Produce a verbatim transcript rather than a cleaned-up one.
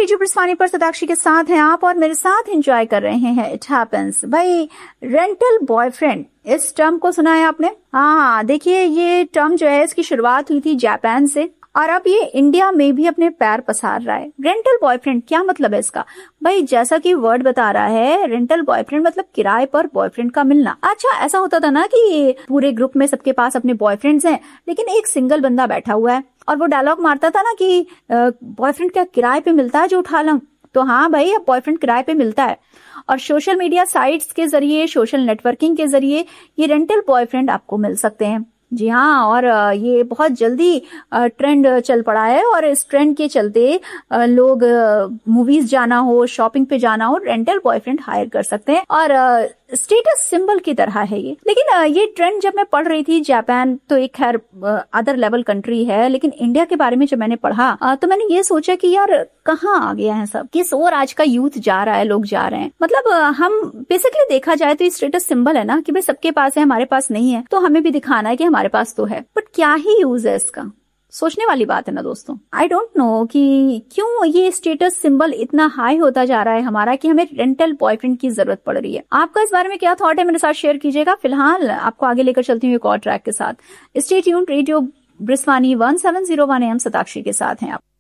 Radio ब्रिस्वानी पर सदाक्षी के साथ हैं आप और मेरे साथ एंजॉय कर रहे हैं इट हैपेंस। भाई, रेंटल बॉयफ्रेंड, इस टर्म को सुना है आपने? हाँ, देखिए ये टर्म जो है इसकी शुरुआत हुई थी जापान से और अब ये इंडिया में भी अपने पैर पसार रहा है। रेंटल बॉयफ्रेंड क्या मतलब है इसका? भाई, जैसा कि वर्ड बता रहा है, रेंटल बॉयफ्रेंड मतलब किराए पर बॉयफ्रेंड का मिलना। अच्छा, ऐसा होता था ना कि पूरे ग्रुप में सबके पास अपने बॉयफ्रेंड्स हैं, लेकिन एक सिंगल बंदा बैठा हुआ है और वो डायलॉग मारता था ना कि बॉयफ्रेंड क्या किराए पे मिलता है जो उठा लूं? तो हाँ भाई, अब बॉयफ्रेंड किराए पे मिलता है और सोशल मीडिया साइट्स के जरिए, सोशल नेटवर्किंग के जरिए ये रेंटल बॉयफ्रेंड आपको मिल सकते हैं। जी हाँ, और ये बहुत जल्दी ट्रेंड चल पड़ा है और इस ट्रेंड के चलते लोग मूवीज जाना हो, शॉपिंग पे जाना हो, रेंटल बॉयफ्रेंड हायर कर सकते हैं और स्टेटस सिंबल की तरह है ये। लेकिन ये ट्रेंड जब मैं पढ़ रही थी, जापान तो एक खैर अदर लेवल कंट्री है, लेकिन इंडिया के बारे में जब मैंने पढ़ा तो मैंने ये सोचा कि यार कहाँ आ गया है सब, किस ओर आज का यूथ जा रहा है, लोग जा रहे हैं। मतलब हम बेसिकली देखा जाए तो स्टेटस सिंबल है ना कि भाई सबके पास है, हमारे पास नहीं है, तो हमें भी दिखाना है कि हमारे पास तो है। बट क्या ही यूज है इसका? सोचने वाली बात है ना दोस्तों। आई डोंट नो कि क्यों ये स्टेटस सिंबल इतना हाई होता जा रहा है हमारा कि हमें रेंटल बॉयफ्रेंड की जरूरत पड़ रही है। आपका इस बारे में क्या थॉट है, मेरे साथ शेयर कीजिएगा। फिलहाल आपको आगे लेकर चलती हूँ एक और ट्रैक के साथ। Stay tuned, radio ब्रिस्वानी one seven zero one M, सदाक्षी के साथ हैं आप।